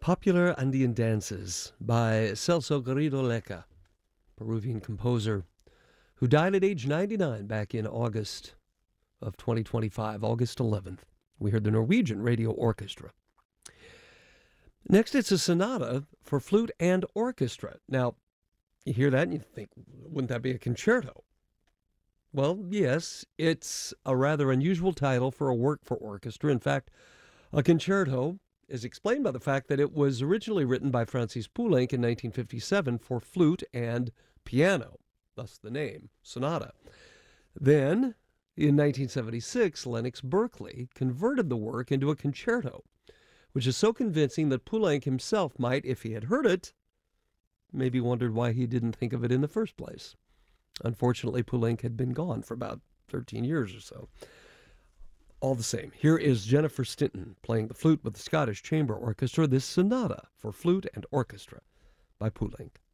Popular Andean Dances by Celso Garrido Leca, Peruvian composer who died at age 99 back in August of 2025, August 11th. We heard the Norwegian Radio Orchestra. Next, it's a sonata for flute and orchestra. Now, you hear that and you think, wouldn't that be a concerto? Well, yes, it's a rather unusual title for a work for orchestra. In fact, a concerto is explained by the fact that it was originally written by Francis Poulenc in 1957 for flute and piano, thus the name, sonata. Then, in 1976, Lennox Berkeley converted the work into a concerto, which is so convincing that Poulenc himself might, if he had heard it, maybe wondered why he didn't think of it in the first place. Unfortunately, Poulenc had been gone for about 13 years or so. All the same, here is Jennifer Stinton playing the flute with the Scottish Chamber Orchestra, this sonata for flute and orchestra by Poulenc.